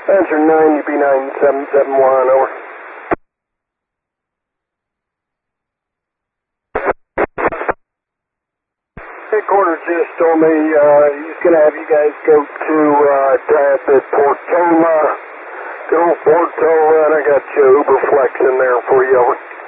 Answer 9, UB9771, over. Headquarters just told me he's going to have you guys go to tap at Portola. Go Portola, and I got your Uber Flex in there for you, over.